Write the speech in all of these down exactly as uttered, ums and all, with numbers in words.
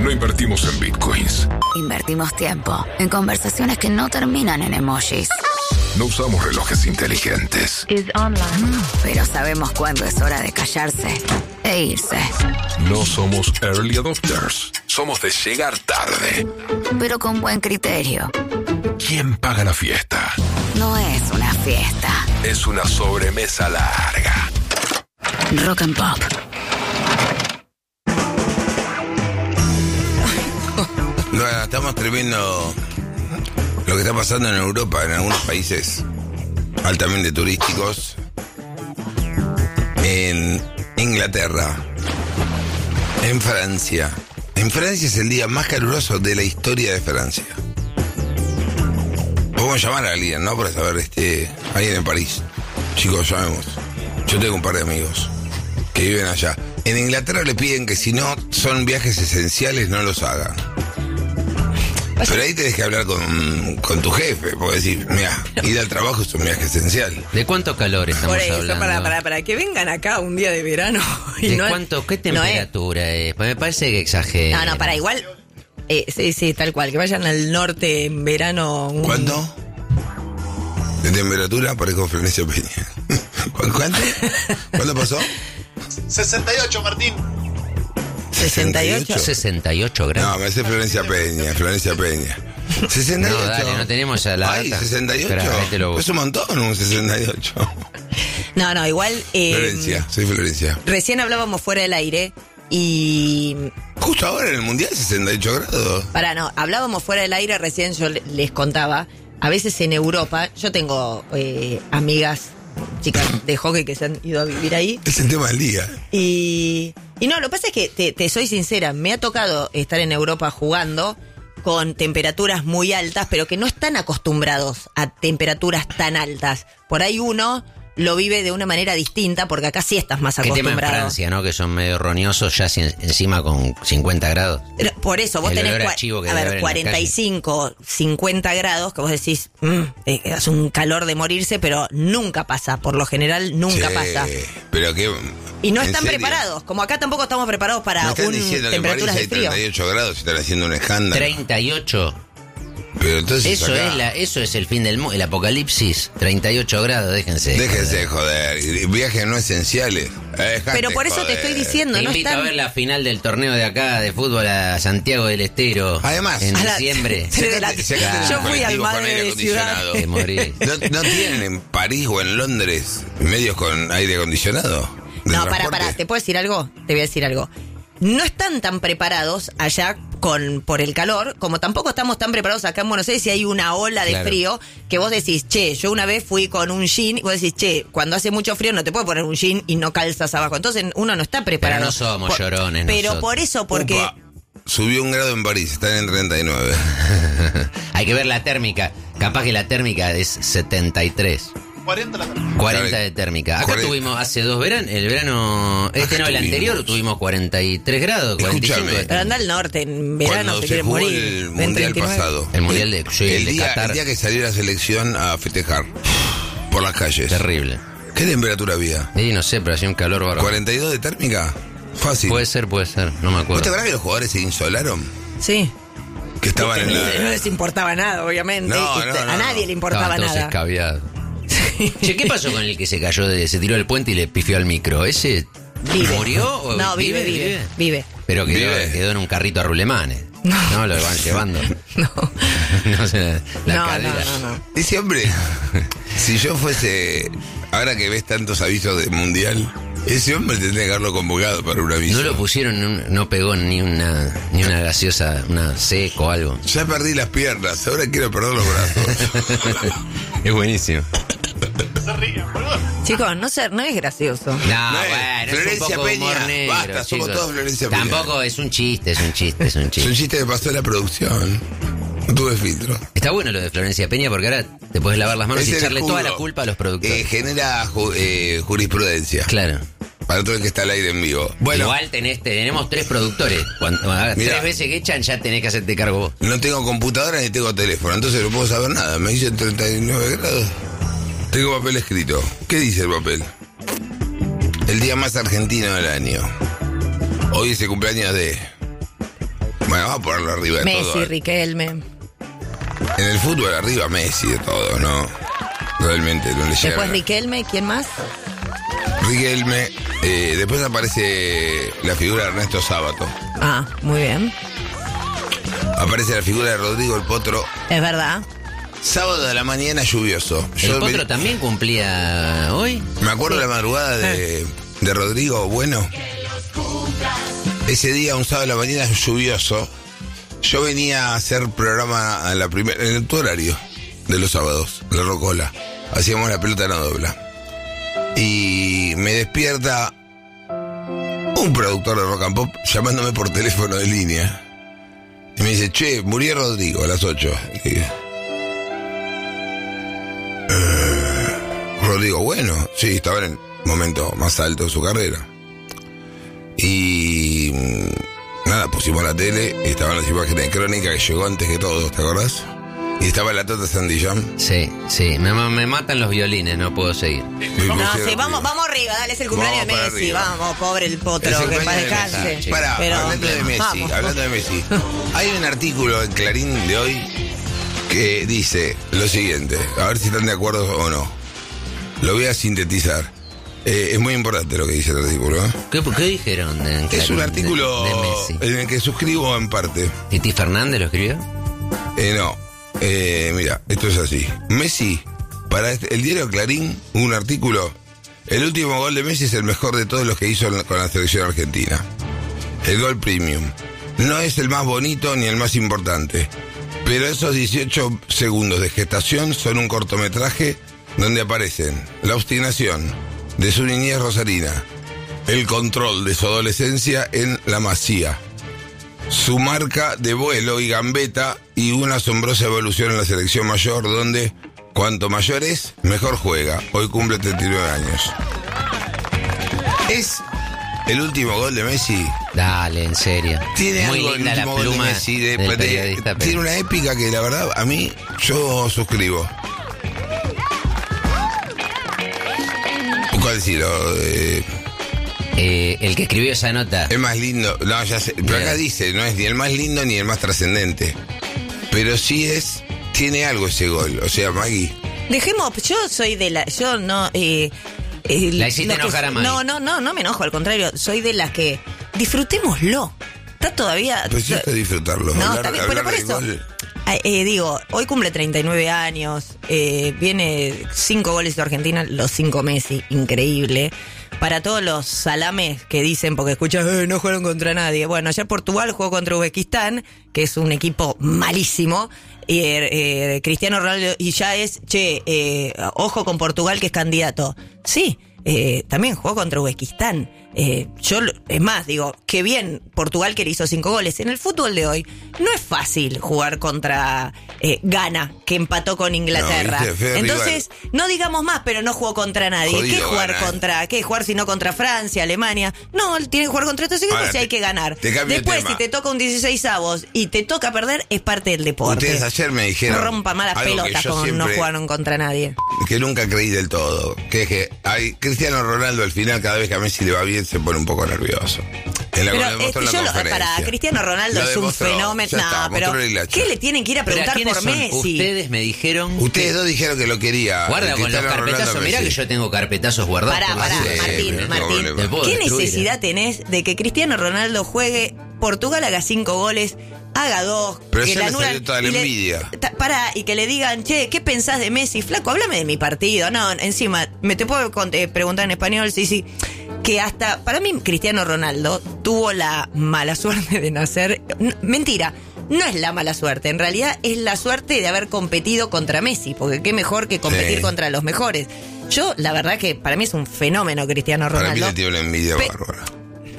No invertimos en bitcoins. Invertimos tiempo en conversaciones que no terminan en emojis. No usamos relojes inteligentes. Is online. Pero sabemos cuándo es hora de callarse e irse. No somos early adopters. Somos de llegar tarde. Pero con buen criterio. ¿Quién paga la fiesta? No es una fiesta. Es una sobremesa larga. Rock and Pop. No, estamos tremendo lo que está pasando en Europa, en algunos países altamente turísticos. En Inglaterra, en Francia. En Francia es el día más caluroso de la historia de Francia. Podemos llamar a alguien, ¿no? Para saber, este, alguien en París. Chicos, llamemos. Yo tengo un par de amigos que viven allá. En Inglaterra le piden que si no son viajes esenciales, no los hagan. Pero ahí tenés que hablar con, con tu jefe, porque decir, mira, ir al trabajo es un viaje esencial. ¿De cuánto calor estamos Por eso, hablando? para, para, para que vengan acá un día de verano. Y ¿De no cuánto? ¿Qué no temperatura es? es? Me parece que exagera. No, no, para igual. Eh, sí, sí, tal cual. Que vayan al norte en verano. Un... ¿Cuánto? De temperatura parezco Florencia Peña. ¿Cuánto? ¿Cuándo pasó? sesenta y ocho, Martín. sesenta y ocho. sesenta y ocho grados. No, me hace Florencia Peña, Florencia Peña. sesenta y ocho. No, dale, no tenemos a la Ay, data. sesenta y ocho. Espera, ahí te lo busco. Es un montón, un sesenta y ocho. No, no, igual. Eh, Florencia, soy Florencia. Recién hablábamos fuera del aire y. Justo ahora en el mundial, sesenta y ocho grados. Para, no, hablábamos fuera del aire, recién yo le- les contaba. A veces en Europa, yo tengo eh, amigas, chicas de hockey que se han ido a vivir ahí. Es el tema del día. Y, y no, lo que pasa es que, te, te soy sincera, me ha tocado estar en Europa jugando con temperaturas muy altas, pero que no están acostumbrados a temperaturas tan altas. Por ahí uno lo vive de una manera distinta, porque acá sí estás más ¿Qué tema en acostumbrado. Francia, no? Que son medio roñosos, ya sin- encima con cincuenta grados. Pero por eso, vos El tenés olor a cua- chivo que a debe ver, haber en la cuarenta y cinco, cincuenta grados, que vos decís, mm, eh, hace un calor de morirse, pero nunca pasa. Por lo general, nunca Sí, pasa. Pero que. Y no ¿en están serio? preparados. Como acá tampoco estamos preparados para Me están un diciendo que en París temperaturas hay de frío. treinta y ocho grados y están haciendo un escándalo. treinta y ocho. Pero entonces Eso acá, es la, eso es el fin del mundo, el apocalipsis. treinta y ocho grados, déjense. déjense de joder. Y viajes no esenciales. Dejate Pero por eso te joder. estoy diciendo, Te no invito están... a ver la final del torneo de acá de fútbol a Santiago del Estero. Además, en a la- diciembre. Tres de la- Sacate- sacate Yo un fui al colectivo con Madre aire de Ciudad. acondicionado. Te morís. ¿No, ¿No tienen en París o en Londres medios con aire acondicionado? ¿De No, para, transporte? para, ¿te puedo decir algo? Te voy a decir algo. No están tan preparados allá con por el calor, como tampoco estamos tan preparados acá en Buenos Aires si hay una ola de Claro. frío, que vos decís, che, yo una vez fui con un jean, y vos decís, che, cuando hace mucho frío no te puedo poner un jean y no calzas abajo. Entonces uno no está preparado. Pero no somos Por- llorones Pero nosotros. por eso, porque... Upa, subió un grado en París, están en treinta y nueve. Hay que ver la térmica. Capaz que la térmica es setenta y tres. cuarenta la cuarenta de térmica. Acá cuarenta. tuvimos hace dos veranos, el verano, este Acá no, el tuvimos. anterior, tuvimos cuarenta y tres grados, cuarenta y cinco. Escúchame. Pero anda al norte, en verano Cuando se se quiere jugó morir. el en mundial treinta y nueve. pasado. El mundial de- sí, el, el de día, Qatar. el día que salió la selección a festejar por las calles. Terrible. ¿Qué temperatura había? Y no sé, pero hacía un calor bárbaro. ¿cuarenta y dos de térmica? Fácil. Puede ser, puede ser, no me ¿Vos acuerdo. te acordás que los jugadores se insolaron? Sí. Que estaban en No la... les importaba nada, obviamente. No, Este, no, no, a nadie no. le importaba Estaban todos nada. escabiados. Che, ¿qué pasó con el que se cayó, de, se tiró del puente y le pifió al micro? ¿Ese Vive. murió? O No, vive, vive, vive. Pero quedó, Vive. quedó en un carrito a rulemanes. No, lo van llevando. No. No sé, la No, no, cadera. no, no. Ese hombre, si yo fuese... Ahora que ves tantos avisos de mundial, ese hombre tendría que haberlo convocado para un aviso. No lo pusieron, en un- no pegó ni una ni una gaseosa, una seco o algo. Ya perdí las piernas, ahora quiero perder los brazos. Es buenísimo. se ríen, boludo. Chicos, no, sé, no es gracioso. No, No es. bueno, Florencia es un poco Peña, humor negro, basta, somos chicos. todos Florencia Peña. Tampoco es un chiste, es un chiste, es un Es un chiste. chiste que pasó en la producción. No tuve filtro. Está bueno lo de Florencia Peña porque ahora te puedes lavar las manos Es y el echarle escudo. toda la culpa a los productores. Eh, genera ju- eh, jurisprudencia. Claro. Para todo el que está al aire en vivo. Bueno, Igual tenés, tenemos tres productores. Cuando hagas Mirá. tres veces que echan, ya tenés que hacerte cargo vos. no tengo computadora ni tengo teléfono, entonces no puedo saber nada. Me dicen treinta y nueve grados. Tengo papel escrito. ¿Qué dice el papel? El día más argentino del año. Hoy es el cumpleaños de Bueno, vamos a ponerlo arriba de Messi, todo. ¿eh? Riquelme. En el fútbol arriba Messi de todo, ¿no? Realmente no le llega. Después Riquelme, ¿quién más? Riquelme. Eh, después aparece la figura de Ernesto Sábato. Ah, muy bien. Aparece la figura de Rodrigo el Potro. Es verdad. Sábado de la mañana lluvioso. ¿El Yo Potro me, también cumplía hoy? me acuerdo de la madrugada de, de Rodrigo Bueno. Ese día, un sábado de la mañana lluvioso, yo venía a hacer programa a la primer, en tu horario de los sábados, la Rocola. Hacíamos La Pelota No Dobla. Y me despierta un productor de Rock and Pop llamándome por teléfono de línea. Y me dice, che, murió Rodrigo a las ocho. Y dije, eh, Rodrigo, bueno, sí, estaba en el momento más alto de su carrera. Y nada, pusimos la tele, estaban las imágenes de Crónica que llegó antes que todos, ¿te acordás? Y estaba la Tota Sandillán. Sí, sí, me, me matan los violines, no puedo seguir. No, sí, vamos, vamos arriba, dale, es el cumpleaños Vamos de para Messi, arriba. vamos, pobre el Potro, Es el que en paz cumpleaños de descanse. Messi. Pará, Pero- hablando de Messi, vamos. hablando de Messi, hay un artículo en Clarín de hoy que dice lo siguiente, a ver si están de acuerdo o no. Lo voy a sintetizar. Eh, es muy importante lo que dice el artículo, ¿eh? ¿Qué, qué dijeron? En Es Clarín un de- artículo de, Messi. en el que suscribo en parte. ¿Titi Fernández lo escribió? Eh, no, eh, mira, esto es así. Messi, para este- el diario Clarín, un artículo. El último gol de Messi es el mejor de todos los que hizo en la- con la selección argentina. El gol premium. No es el más bonito ni el más importante, pero esos dieciocho segundos de gestación son un cortometraje donde aparecen la obstinación de su niñez rosarina, el control de su adolescencia en la Masía, su marca de vuelo y gambeta y una asombrosa evolución en la selección mayor donde cuanto mayor es, mejor juega. Hoy cumple treinta y nueve años. ¿Es el último gol de Messi? Dale, en serio. Tiene Muy algo el linda la último gol de pluma Messi. De, del de- periodista, pero- tiene una épica que la verdad a mí yo suscribo. ¿Cuál decirlo? Eh, Eh, el que escribió esa nota. es más lindo. No, ya sé. Pero acá Bien. dice, no es ni el más lindo ni el más trascendente. Pero sí es, tiene algo ese gol. O sea, Maggie. Dejemos, yo soy de la, yo no, eh, eh, La hiciste los que- enojar a Maggie. No, no, no, no me enojo, al contrario, soy de las que disfrutémoslo. Está todavía. Pues yo estoy a disfrutarlo. No, hablar, está bien, pero hablar por de eso. gol. Ah, eh, digo, hoy cumple treinta y nueve años, eh, viene cinco goles de Argentina, los cinco Messi, increíble. Para todos los salames que dicen, porque escuchas, eh, no jugaron contra nadie. Bueno, ayer Portugal jugó contra Uzbekistán, que es un equipo malísimo. Y eh, eh, Cristiano Ronaldo, y ya es, che, eh, ojo con Portugal que es candidato. Sí, eh, también jugó contra Uzbekistán. Eh, yo, es más, digo, qué bien Portugal que le hizo cinco goles. En el fútbol de hoy no es fácil jugar contra eh, Ghana, que empató con Inglaterra. No, viste, feo Entonces, no digamos más, pero no jugó contra nadie. Jodido ¿Qué jugar Ghana, eh. contra? ¿Qué jugar si no contra Francia, Alemania? No, él tiene que jugar contra estos equipos Ahora, y hay te- que ganar. te cambio el Después, tema. si te toca un dieciséis avos y te toca perder, es parte del deporte. Ustedes ayer me dijeron. No rompa malas algo que pelotas yo como no siempre- jugaron contra nadie. Que nunca creí del todo. Que es que hay Cristiano Ronaldo al final, cada vez que a Messi le va bien, se pone un poco nervioso. En la, Pero lo demostró en este, la yo lo- conferencia. para Cristiano Ronaldo Lo es un demostró. fenómeno. Ya No, está, pero mostró el hilacho. ¿qué le tienen que ir a ¿Pero preguntar quiénes por son? Messi? Ustedes me dijeron. Ustedes dos dijeron que lo quería. Guarda con los Cristiano Ronaldo carpetazos. Mirá Messi. que yo tengo carpetazos guardados. Pará, por pará, la Sí, duda. Martín, pero Martín. problema. Me puedo ¿Qué destruir, necesidad eh. tenés de que Cristiano Ronaldo juegue, Portugal haga cinco goles, haga dos, Pero que ya la me anulan salió toda la y le- envidia. ta- pará, y que le digan, che, ¿qué pensás de Messi? Flaco, háblame de mi partido. No, encima, me te puedo cont- eh, preguntar en español, sí, sí. Que hasta, para mí, Cristiano Ronaldo tuvo la mala suerte de nacer. N- mentira, no es la mala suerte, en realidad es la suerte de haber competido contra Messi, porque qué mejor que competir Sí. contra los mejores. Yo, la verdad que para mí es un fenómeno Cristiano Para mí Ronaldo. le tiene una envidia Pe- bárbara.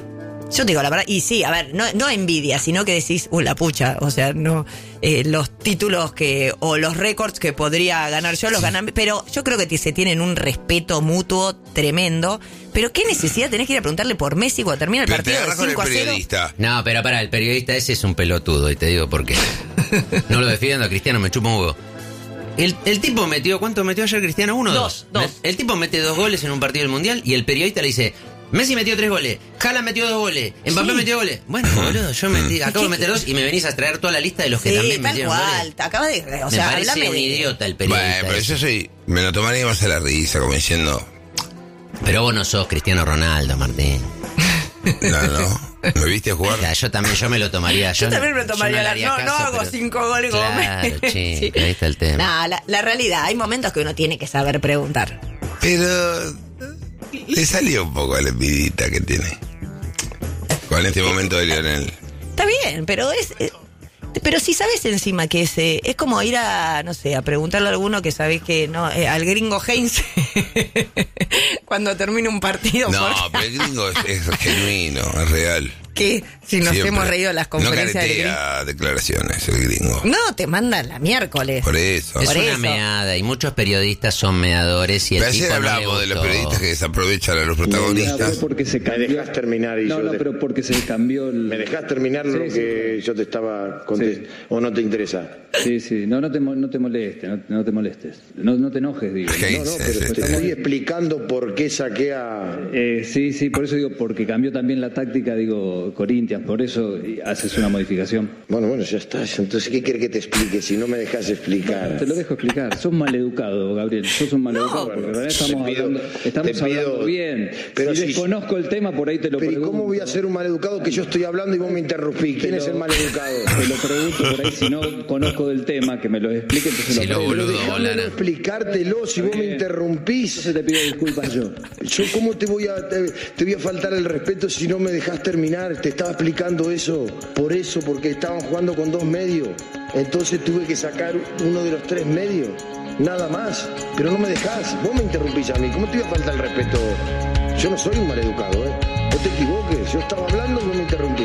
Yo te digo la verdad, y sí, a ver, no, no envidia, sino que decís, uh, la pucha, o sea, no, eh, los títulos que, o los récords que podría ganar yo, los ganan, pero yo creo que t- se tienen un respeto mutuo tremendo, pero ¿qué necesidad tenés que ir a preguntarle por Messi cuando termina el Pero te partido de agarras con el cinco a cero? periodista. No, pero para, el periodista ese es un pelotudo y te digo por qué. No lo defiendo, a Cristiano me chupa un huevo. El, el tipo metió, ¿cuánto metió ayer Cristiano? ¿Uno o Dos, dos? dos. El tipo mete dos goles en un partido del Mundial y el periodista le dice, Messi metió tres goles, Haaland metió dos goles, Mbappé Sí. metió goles. Bueno, boludo, yo metí, acabo de meter dos y me venís a traer toda la lista de los que Sí, también tal metieron cual. goles. Te acabas de. O Me sea, parece háblame un de. idiota el periodista. Bueno, pero ese. yo soy. Me lo tomaría más a la risa, como diciendo. Pero vos no sos Cristiano Ronaldo, Martín. No, no. ¿Me viste jugar? O sea, yo también yo me lo tomaría. Yo, Yo también me yo tomaría le la. haría No, no caso, hago pero- cinco goles como Claro, me- chico, ahí está el tema. No, la, la realidad, hay momentos que uno tiene que saber preguntar. Pero. Le salió un poco a la envidita que tiene. Con este momento de Lionel. Está bien, pero es. eh, Pero si sabes encima que es, eh, es como ir a, no sé, a preguntarle a alguno que sabés que no, eh, al gringo Heinz cuando termine un partido. No, porque- pero el gringo es, es genuino, es real. que si nos Siempre. hemos reído en las conferencias No del gringo. caretea declaraciones el gringo. No, te mandan la miércoles. Por eso. Es Por una eso. meada y muchos periodistas son meadores y el Pero ayer tipo no le hablamos de los gustó. periodistas que desaprovechan a los protagonistas. Fue porque se ¿Me cambió. dejás terminar? Y No, yo no, te- pero porque se cambió el... ¿Me dejás terminar lo Sí, que yo te estaba contestando? ¿O no te interesa? Sí, sí, no, no te, mo- no te molestes, no, no te molestes. No, no te enojes, digo. ¿Qué No, no, dices? pero te Este? estoy explicando por qué saqué a... Eh, sí, sí, por eso digo, porque cambió también la táctica, digo, Corinthians, por eso haces una modificación. Bueno, bueno, ya está. Entonces, ¿qué quieres que te explique si no me dejas explicar? Te lo dejo explicar. Sos maleducado, Gabriel. Sos un maleducado. porque en realidad estamos te pido- hablando, estamos te pido- hablando bien. pero si si- desconozco el tema, por ahí te lo Pero ¿y pregunto. cómo voy a ser un maleducado que yo estoy hablando y vos me interrumpís? ¿Quién Te es lo- el maleducado? Te lo pregunto por ahí, si no conozco del tema, que me lo explique, entonces Si lo lo pregunto. boludo, Déjamelo Bolana. explicártelo si vos me bien. interrumpís. Entonces te pido disculpas yo. Yo cómo te voy a te, te voy a faltar el respeto si no me dejás terminar. Te estaba explicando eso, por eso, porque estaban jugando con dos medios. Entonces tuve que sacar uno de los tres medios, nada más. Pero no me dejás, vos me interrumpís a mí. ¿Cómo te voy a faltar el respeto? Yo no soy un maleducado, ¿eh? No te equivoques, yo estaba hablando y vos me interrumpís.